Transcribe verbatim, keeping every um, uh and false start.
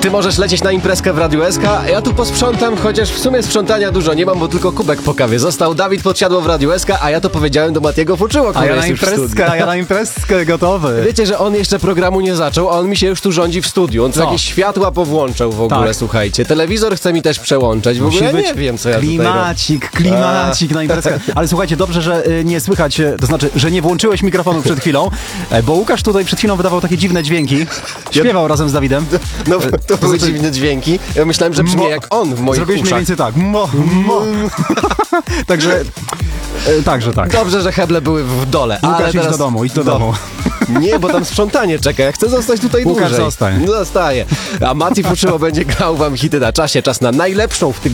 Ty możesz lecieć na imprezkę w Radiu S K, a ja tu posprzątam, chociaż w sumie sprzątania dużo nie mam, bo tylko kubek po kawie został. Dawid podsiadło w Radiu S K, a ja to powiedziałem do Matiego Fuczyło, A który ja na jest już w studiu. imprezkę, a ja na imprezkę gotowy. Wiecie, że on jeszcze programu nie zaczął, a on mi się już tu rządzi w studiu. On tu Co? jakieś światła powłączał w ogóle, Tak. słuchajcie. Telewizor chce mi też przełączać. W ogóle ja nie wiem, co ja tutaj robię. Klimacik, klimacik na imprezkę. Ale słuchajcie, dobrze, że y, nie słychać, y, to znaczy, że nie włączyłeś mikrofonu przed chwilą, e, bo Łukasz tutaj przed chwilą wydawał takie dziwne dźwięki. Śpiewał razem z Dawidem. No to były znaczy- dziwne dźwięki. Ja myślałem, że brzmi Mo- jak on w moich Zrobiłeś mniej uszach. więcej tak. Mo, mo. Także, e, także tak. Dobrze, że heble były w dole. Łukasz, ale idź teraz... do domu, idź do No. domu. Nie, bo tam sprzątanie czeka. Ja chcę zostać tutaj Łukasz, dłużej. zostań. Zostaje. A Mati Fuczyło będzie grał wam hity na czasie. Czas na najlepszą w tygodniu